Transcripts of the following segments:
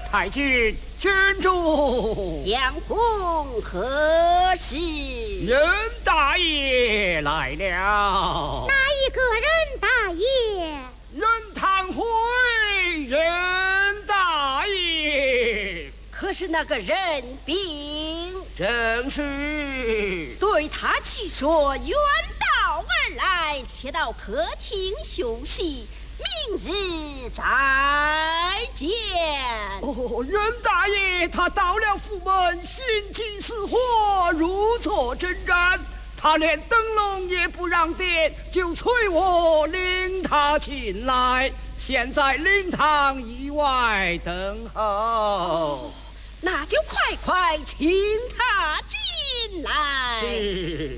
太君，郡主， 相公何时？ 任大爷来了。 哪一个任大爷？ 任堂会任大爷。 可是那个任兵， 正是。 对他去说，远道而来，且到客厅休息，明日再见。 哦，任大爷他到了府门，心急似火，如坐针毡，他连灯笼也不让点，就催我领他进来，现在灵堂以外等候。 那就快快请他进来。 是。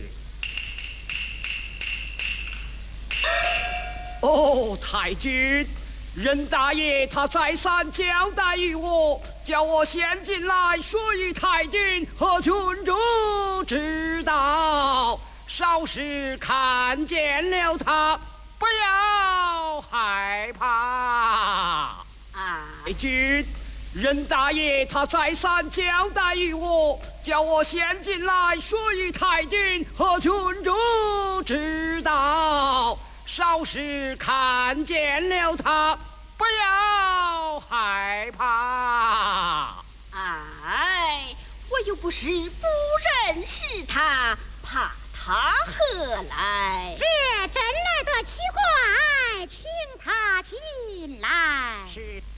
哦，太君，任大爷他再三交代于我，叫我先进来说与太君和郡主知道，稍时看见了他，不要害怕。太君，任大爷他再三交代于我，叫我先进来说与太君和郡主知道，稍时看见了他，不要害怕。 哎，我又不是不认识他，怕他何来？ 这真来得奇怪，请他进来。 是。